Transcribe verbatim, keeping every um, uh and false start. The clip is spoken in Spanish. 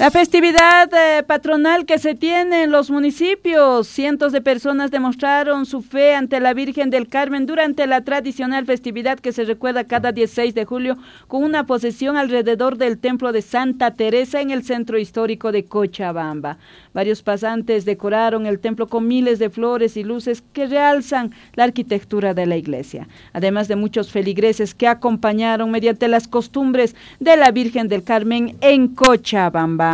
La festividad eh, patronal que se tiene en los municipios. Cientos de personas demostraron su fe ante la Virgen del Carmen durante la tradicional festividad que se recuerda cada dieciséis de julio con una procesión alrededor del templo de Santa Teresa en el centro histórico de Cochabamba. Varios pasantes decoraron el templo con miles de flores y luces que realzan la arquitectura de la iglesia, además de muchos feligreses que acompañaron mediante las costumbres de la Virgen del Carmen en Cochabamba.